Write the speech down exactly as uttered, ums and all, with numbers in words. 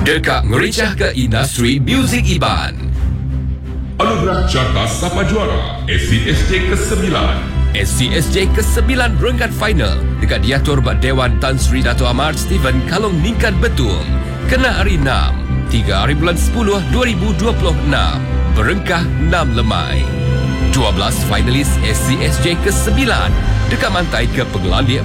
Dekat meriah ke industri muzik Iban. Anugerah Carta Sapa Juara S C S J kesembilan. S C S J kesembilan renggat final dekat diatur Bak Dewan Tan Sri Dato' Ahmad Steven Kalong Ningkan Betung. Kena hari enam, tiga hari bulan sepuluh dua ribu dua puluh enam. Berengkah enam lemai. dua belas finalis S C S J kesembilan dekat mantai ke Pengelandik